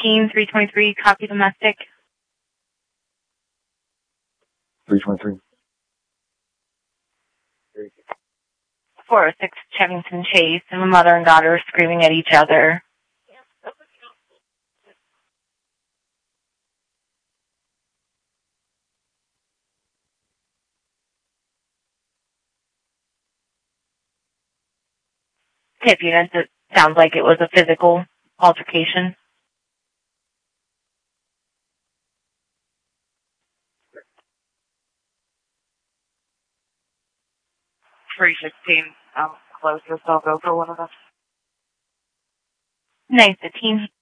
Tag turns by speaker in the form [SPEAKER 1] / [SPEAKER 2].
[SPEAKER 1] 323, copy domestic.
[SPEAKER 2] 323.
[SPEAKER 1] 406 Chevington Chase, and a mother and daughter screaming at each other. Tip units, it sounds like it was a physical altercation. 316, closest, I'll go for one of them. 915,